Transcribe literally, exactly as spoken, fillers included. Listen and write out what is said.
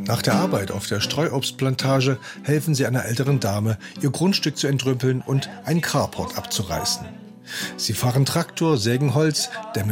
Nach der Arbeit auf der Streuobstplantage helfen sie einer älteren Dame, ihr Grundstück zu entrümpeln und einen Carport abzureißen. Sie fahren Traktor, sägen Holz, dämmen